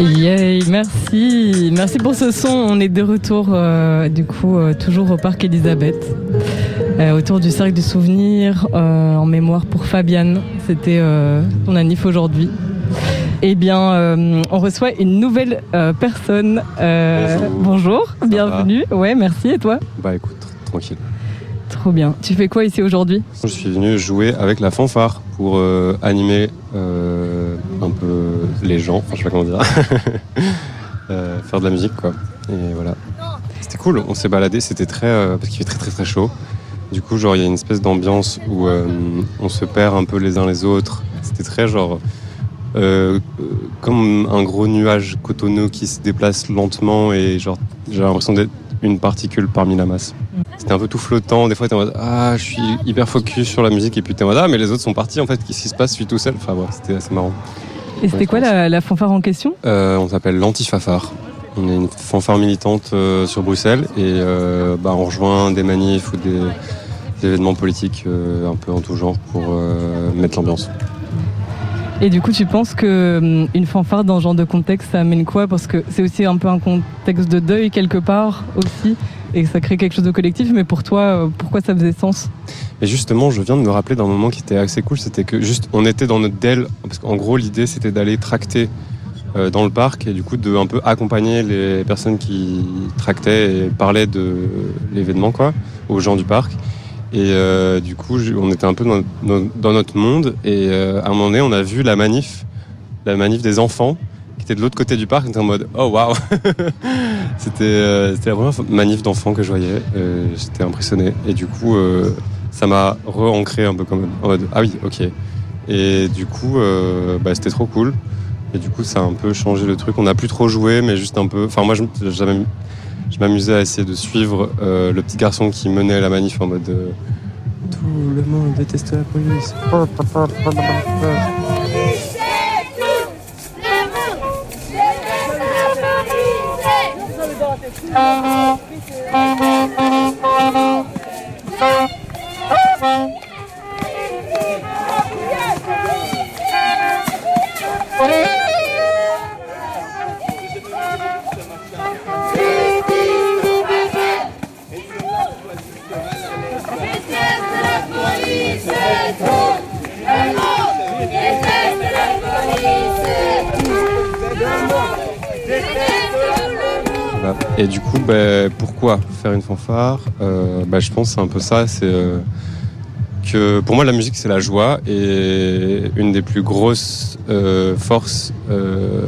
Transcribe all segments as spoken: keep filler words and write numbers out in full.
Yay, merci. Merci pour ce son. On est de retour, euh, du coup, euh, toujours au Parc Elisabeth, euh, autour du Cercle du Souvenir, euh, en mémoire pour Fabienne. C'était euh, ton anniv aujourd'hui. Eh bien, euh, on reçoit une nouvelle euh, personne. Euh, bonjour, bonjour bienvenue. Va. Ouais, merci. Et toi ? Bah écoute, tranquille. Trop bien. Tu fais quoi ici aujourd'hui ? Je suis venu jouer avec la fanfare pour euh, animer euh, un peu les gens, enfin je sais pas comment dire, euh, faire de la musique quoi. Et voilà. C'était cool, on s'est baladé, c'était très, euh, parce qu'il fait très très très chaud. Du coup genre il y a une espèce d'ambiance où euh, on se perd un peu les uns les autres. C'était très genre euh, comme un gros nuage cotonneux qui se déplace lentement et genre j'ai l'impression d'être une particule parmi la masse. C'était un peu tout flottant, des fois t'es en mode ah je suis hyper focus sur la musique et puis t'es en mode ah mais les autres sont partis en fait, qu'est-ce qui se passe, je suis tout seul, enfin ouais, c'était assez marrant. Et c'était ouais, quoi la, la fanfare en question ? euh, On s'appelle l'Antifafare, on est une fanfare militante euh, sur Bruxelles et euh, bah, on rejoint des manifs ou des, des événements politiques euh, un peu en tout genre pour euh, mettre l'ambiance. Et du coup, tu penses qu'une um, fanfare dans ce genre de contexte, ça amène quoi ? Parce que c'est aussi un peu un contexte de deuil quelque part aussi, et ça crée quelque chose de collectif. Mais pour toi, euh, pourquoi ça faisait sens ? Et justement, je viens de me rappeler d'un moment qui était assez cool, c'était que juste, on était dans notre D E L, parce qu'en gros, l'idée, c'était d'aller tracter euh, dans le parc, et du coup, de un peu accompagner les personnes qui tractaient et parlaient de l'événement, quoi, aux gens du parc. Et euh, du coup, on était un peu dans, dans, dans notre monde. Et euh, à un moment donné, on a vu la manif, la manif des enfants, qui était de l'autre côté du parc. On était en mode oh waouh. C'était, euh, c'était la première manif d'enfants que je voyais. Euh, j'étais impressionné. Et du coup, euh, ça m'a re-ancré un peu comme en mode ah oui, ok. Et du coup, euh, bah, c'était trop cool. Et du coup, ça a un peu changé le truc. On n'a plus trop joué, mais juste un peu. Enfin, moi, je, j'avais. Je m'amusais à essayer de suivre euh, le petit garçon qui menait la manif en mode euh, tout le monde déteste la police. Et du coup, bah, pourquoi faire une fanfare ? euh, bah, Je pense que c'est un peu ça, c'est euh, que pour moi la musique c'est la joie et une des plus grosses euh, forces euh,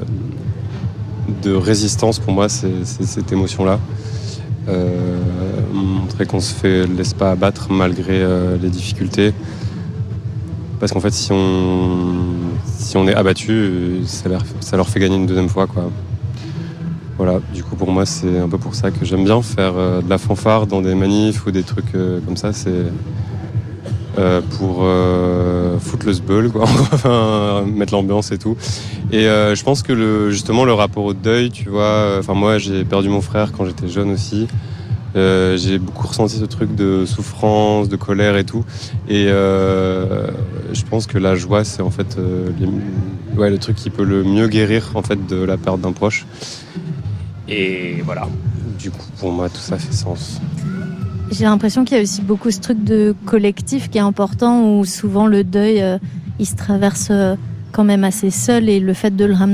de résistance pour moi c'est, c'est cette émotion-là. Euh, montrer qu'on se fait, laisse pas abattre malgré euh, les difficultés. Parce qu'en fait si on, si on est abattu, ça leur, ça leur fait gagner une deuxième fois, quoi. Voilà, du coup pour moi c'est un peu pour ça que j'aime bien faire euh, de la fanfare dans des manifs ou des trucs euh, comme ça, c'est euh, pour euh, foutre le sbeul, quoi, enfin, mettre l'ambiance et tout. Et euh, je pense que le, justement le rapport au deuil, tu vois, enfin moi j'ai perdu mon frère quand j'étais jeune aussi, euh, j'ai beaucoup ressenti ce truc de souffrance, de colère et tout, et euh, je pense que la joie c'est en fait euh, les, ouais, le truc qui peut le mieux guérir en fait de la perte d'un proche. Et voilà, du coup, pour moi, tout ça fait sens. J'ai l'impression qu'il y a aussi beaucoup ce truc de collectif qui est important, où souvent le deuil, euh, il se traverse euh, quand même assez seul, et le fait de le ramener